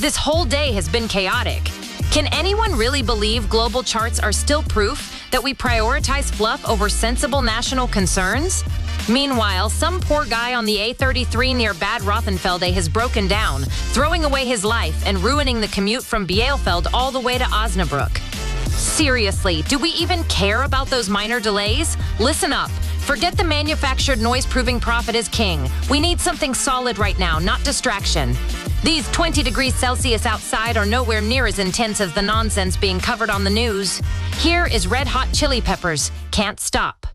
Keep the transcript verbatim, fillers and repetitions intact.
this whole day has been chaotic. Can anyone really believe global charts are still proof that we prioritize fluff over sensible national concerns? Meanwhile, some poor guy on the A thirty-three near Bad Rothenfelde has broken down, throwing away his life and ruining the commute from Bielefeld all the way to Osnabrück. Seriously, do we even care about those minor delays? Listen up. Forget the manufactured noise-proving Prophet is king. We need something solid right now, not distraction. These twenty degrees Celsius outside are nowhere near as intense as the nonsense being covered on the news. Here is Red Hot Chili Peppers, Can't Stop.